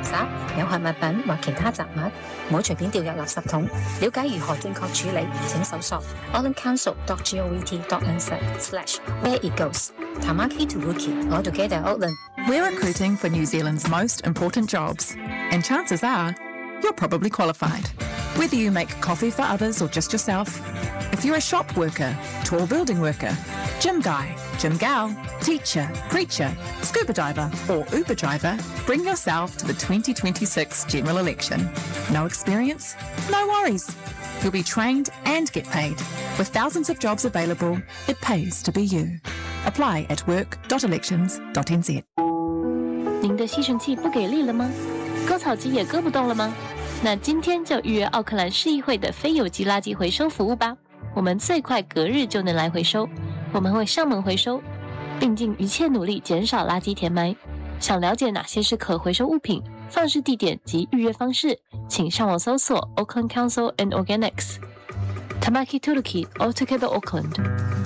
圾、有害物品或其他雜物，唔好隨便掉入垃圾桶。了解如何正確處理，請搜索 aucklandcouncil.gov.nz/where it goes. Tamaki Turuki, all together Auckland. We're recruiting for New Zealand's most important jobs, and chances are you're probably qualified. Whether you make coffee for others or just yourself, if you're a shop worker, tall building worker, gym guy, gym gal, teacher, preacher, scuba diver or Uber driver, bring yourself to the 2026 general election. No experience? No worries. You'll be trained and get paid. With thousands of jobs available, it pays to be you. Apply at work.elections.nz. 您的吸尘器不给力了吗？割草机也割不动了吗？那今天就预约奥克兰市议会的非有机垃圾回收服务吧。我们最快隔日就能来回收，我们会上门回收，并尽一切努力减少垃圾填埋。想了解哪些是可回收物品、放置地点及预约方式，请上网搜索 Auckland Council and Organics。Tamaki Turuki, All Together Auckland。